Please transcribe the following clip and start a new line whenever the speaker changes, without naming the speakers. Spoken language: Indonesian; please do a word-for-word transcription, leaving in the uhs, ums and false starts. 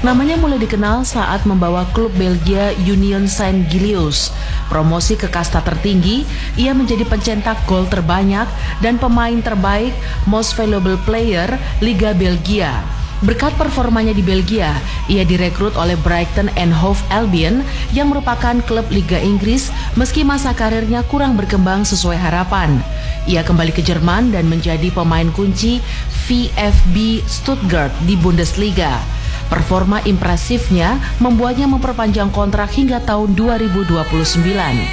Namanya mulai dikenal saat membawa klub Belgia Union Saint-Gilloise promosi ke kasta tertinggi. Ia menjadi pencetak gol terbanyak dan pemain terbaik Most Valuable Player Liga Belgia. Berkat performanya di Belgia, ia direkrut oleh Brighton and Hove Albion yang merupakan klub Liga Inggris meski masa karirnya kurang berkembang sesuai harapan. Ia kembali ke Jerman dan menjadi pemain kunci V F B Stuttgart di Bundesliga. Performa impresifnya membuatnya memperpanjang kontrak hingga tahun dua ribu dua puluh sembilan.